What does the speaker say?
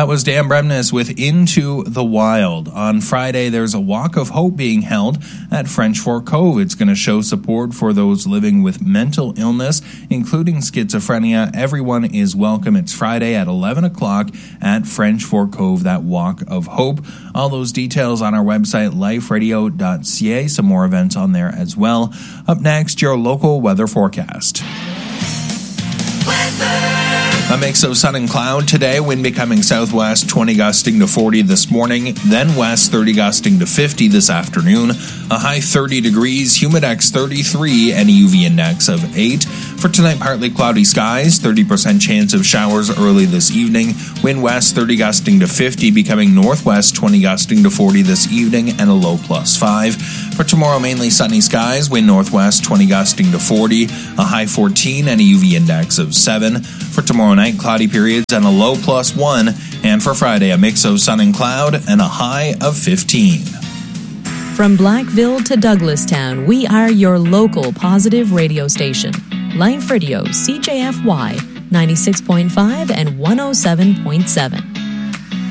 That was Dan Bremnes with Into the Wild. On Friday, there's a Walk of Hope being held at French Fork Cove. It's going to show support for those living with mental illness, including schizophrenia. Everyone is welcome. It's Friday at 11 o'clock at French Fork Cove, that Walk of Hope. All those details on our website, liferadio.ca. Some more events on there as well. Up next, your local weather forecast. A mix of sun and cloud today, wind becoming southwest, 20 gusting to 40 this morning, then west, 30 gusting to 50 this afternoon, a high 30 degrees, humidex 33, and a UV index of 8. For tonight, partly cloudy skies, 30% chance of showers early this evening, wind west, 30 gusting to 50, becoming northwest, 20 gusting to 40 this evening, and a low +5. For tomorrow, mainly sunny skies, wind northwest, 20 gusting to 40, a high 14, and a UV index of 7. For tomorrow night, cloudy periods and a low +1. And for Friday, a mix of sun and cloud and a high of 15. From Blackville to Douglastown, we are your local positive radio station. Life Radio, CJFY, 96.5 and 107.7.